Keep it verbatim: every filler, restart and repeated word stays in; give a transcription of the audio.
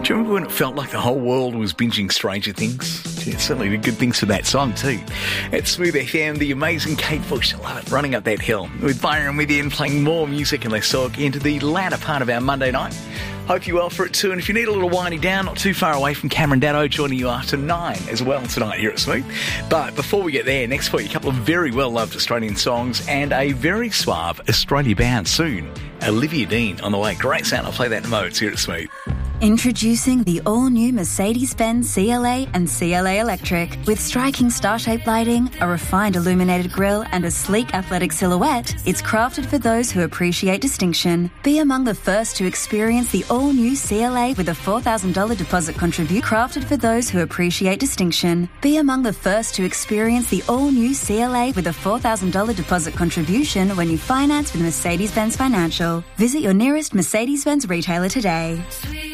you remember when it felt like the whole world was binging Stranger Things? Yeah, certainly did good things for that song too. It's Smooth F M, the amazing Kate Bush, I love it, running up that hill. With Byron with you and playing more music, and let's talk into the latter part of our Monday night. Hope you're well for it too, and if you need a little winding down, not too far away from Cameron Daddo joining you after nine as well tonight here at Smooth. But before we get there, next for you a couple of very well-loved Australian songs and a very suave Australia-bound soon. Olivia Dean on the way. Great sound. I'll play that in a moment here at Smooth. Introducing the all-new Mercedes-Benz C L A and C L A Electric. With striking star-shaped lighting, a refined illuminated grille and a sleek athletic silhouette, it's crafted for those who appreciate distinction. Be among the first to experience the all-new C L A with a four thousand dollars deposit contribution. Crafted for those who appreciate distinction. Be among the first to experience the all-new C L A with a four thousand dollars deposit contribution when you finance with Mercedes-Benz Financial. Visit your nearest Mercedes-Benz retailer today.